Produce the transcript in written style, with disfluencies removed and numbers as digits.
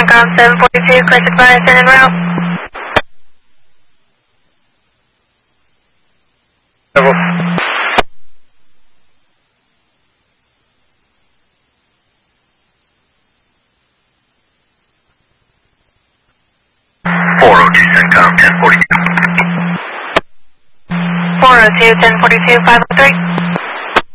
CENTCOM 742, classic fire, send en route. Level. CENTCOM 1042. 402, 1042, 503.